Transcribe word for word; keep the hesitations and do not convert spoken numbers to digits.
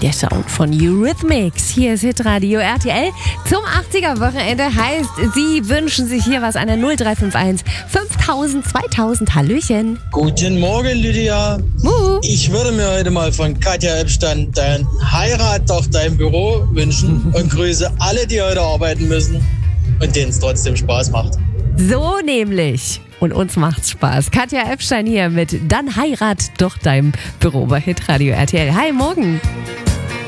Der Sound von Eurythmics. Hier ist Hitradio R T L zum achtziger-Wochenende. Heißt, Sie wünschen sich hier was an der null drei fünf eins fünftausend zweitausend. Hallöchen. Guten Morgen, Lydia. Muhu. Ich würde mir heute mal von Katja Epstein dein Heirattochter im Büro wünschen und grüße alle, die heute arbeiten müssen und denen es trotzdem Spaß macht. So nämlich. Und uns macht's Spaß. Katja Epstein hier mit Dann heirat doch deinem Büro bei Hitradio R T L. Hi, morgen.